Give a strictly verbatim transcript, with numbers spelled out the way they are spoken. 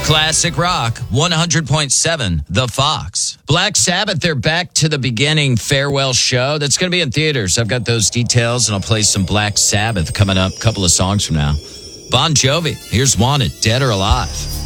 Classic Rock, one hundred point seven, The Fox. Black Sabbath, they're back to the beginning farewell show. That's going to be in theaters. I've got those details, and I'll play some Black Sabbath coming up a couple of songs from now. Bon Jovi, here's Wanted, Dead or Alive.